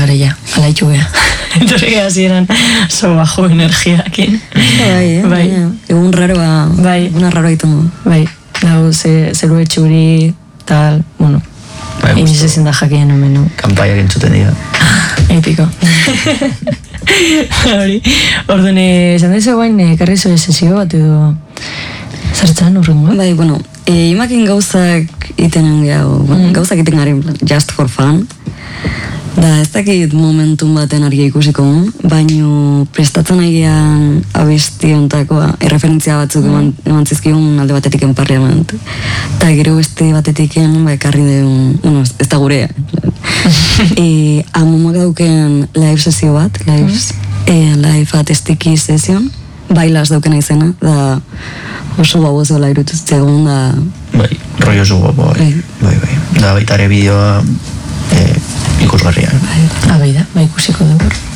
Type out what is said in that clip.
gare ja, alaitu geha. Entorri geha ziren, so bajo energiakin. Bai, egun raroa, una raro aitu du. Bai, dago, zeru etxuri, tal, bueno, iniz ezin da jakien omen, no? Kampaiak entzuten dira. Epiko. Orduan, esan daizu guain, karri zoe sesio bat edo zertzen urrengo? Bai, bueno, imakin gauzak iten gehiago, gauzak iten garen just for fun. Da, ez dakit momentun baten argia ikusiko, baino prestatzen nahian abesti ontakoa, erreferentzia batzuk eman zizkion alde batetiken Parliament. Eta gero beste batetiken, ekarri deun, bueno, ez da gurea. Amomak dauken live sesio bat, live atestiki session, bailas daukena izena, da oso babozo lairutuztegun, da... Bai, rollo zu guapo, bai. Da, baitare bideoa ikusgarria. Bai, da, ikusiko dugu.